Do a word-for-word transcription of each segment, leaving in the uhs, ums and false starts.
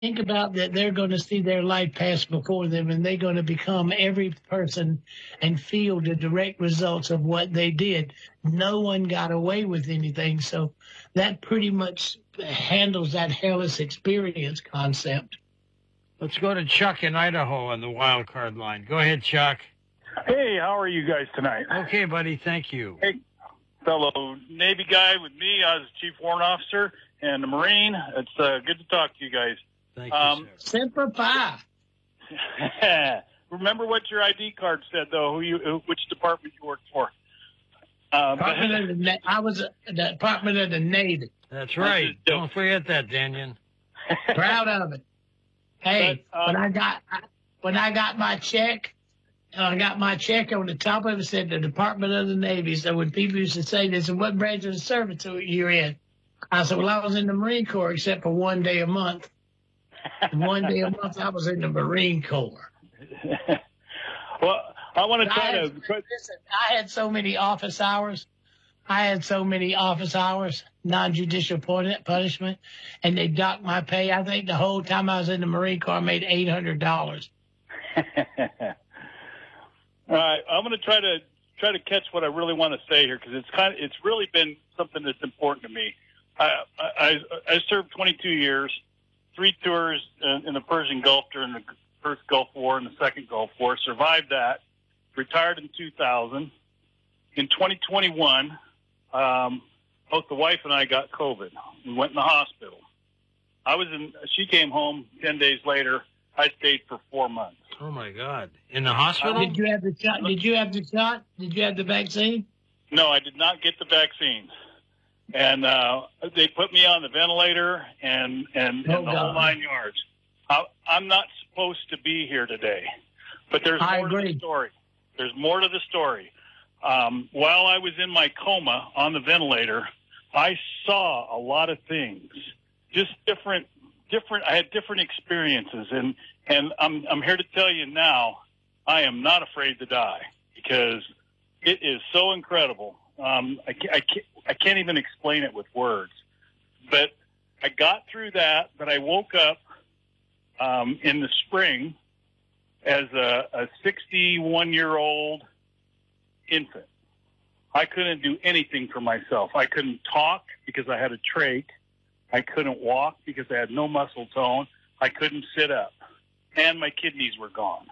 think about that they're going to see their life pass before them, and they're going to become every person and feel the direct results of what they did. No one got away with anything. So that pretty much handles that hellish experience concept. Let's go to Chuck in Idaho on the wild card line. Go ahead, Chuck. Hey, how are you guys tonight? Okay, buddy. Thank you. Hey, fellow Navy guy with me. I was Chief Warrant Officer and a Marine. It's uh, good to talk to you guys. Thank Um, you, sir. Semper Fi. Remember what your I D card said, though, who you, who, which department you worked for. Uh, Department of the Na- I was at the Department of the Navy. That's right. Don't forget that, Daniel. Proud of it. Hey, But, um, when I got when I got my check, I got my check on the top of it said the Department of the Navy. So when people used to say this, and what branch of the service you're in, I said, well, I was in the Marine Corps except for one day a month. One day a month, I was in the Marine Corps. Well, I want to try I to. had, listen, I had so many office hours. I had so many office hours, non-judicial punishment, and they docked my pay. I think the whole time I was in the Marine Corps, I made eight hundred dollars. All right, I'm going to try to try to catch what I really want to say here because it's kind of it's really been something that's important to me. I I, I served twenty-two years, three tours in, in the Persian Gulf during the first Gulf War and the second Gulf War. Survived that. Retired in two thousand. In twenty twenty-one, um, both the wife and I got COVID. We went in the hospital. I was in. She came home ten days later. I stayed for four months. Oh, my God. In the hospital? Did you have the shot? Did you have the shot? Did you have the vaccine? No, I did not get the vaccine. And uh, they put me on the ventilator and, and, Oh, and the God. whole nine yards. I, I'm not supposed to be here today, but there's I more to agree. the story. There's more to the story. Um, while I was in my coma on the ventilator, I saw a lot of things, just different, different. I had different experiences, and and I'm I'm here to tell you now, I am not afraid to die because it is so incredible. Um, I, ca- I can't I can't even explain it with words, but I got through that. But I woke up um, in the spring as a, a sixty-one-year-old infant. I couldn't do anything for myself. I couldn't talk because I had a trach. I couldn't walk because I had no muscle tone. I couldn't sit up. And my kidneys were gone.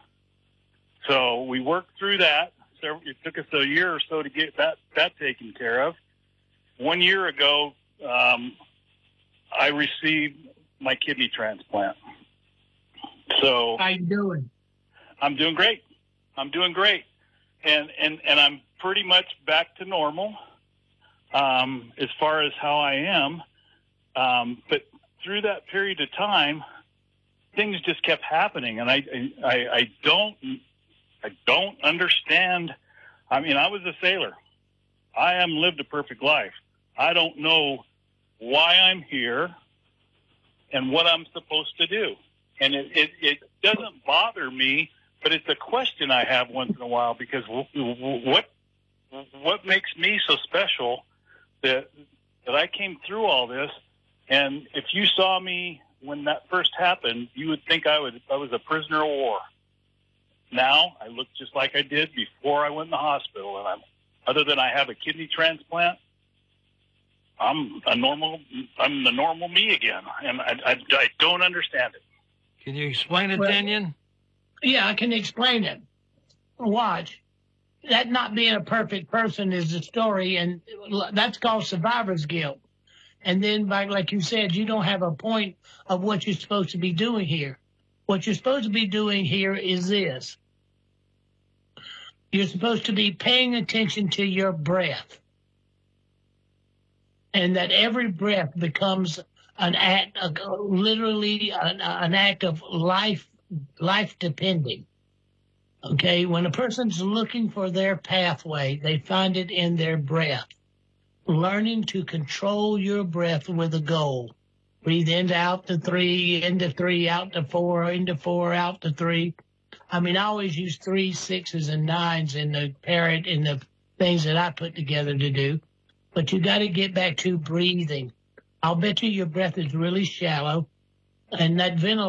So we worked through that. So it took us a year or so to get that, that taken care of. One year ago, um, I received my kidney transplant. So How you doing? I'm doing great. I'm doing great. And, and, and I'm pretty much back to normal um, as far as how I am. Um, but through that period of time, things just kept happening. And I, I, I don't, I don't understand. I mean, I was a sailor. I am lived a perfect life. I don't know why I'm here and what I'm supposed to do. And it, it, it doesn't bother me, but it's a question I have once in a while because what what makes me so special that that I came through all this? And if you saw me when that first happened, you would think I was I was a prisoner of war. Now I look just like I did before I went in the hospital, and I'm other than I have a kidney transplant, I'm a normal. I'm the normal me again, and I, I, I don't understand it. Can you explain it, Well- Daniel? Yeah, I can explain it. Watch. That not being a perfect person is the story, and that's called survivor's guilt. And then, like, like you said, you don't have a point of what you're supposed to be doing here. What you're supposed to be doing here is this. You're supposed to be paying attention to your breath. And that every breath becomes an act, of, literally an, an act of life, life depending. Okay, when a person's looking for their pathway, they find it in their breath. Learning to control your breath with a goal. Breathe in, out to three, into three, out to four, into four, out to three. I mean, I always use threes, sixes, and nines in the parrot in the things that I put together to do. But you got to get back to breathing. I'll bet you your breath is really shallow. and that ventilator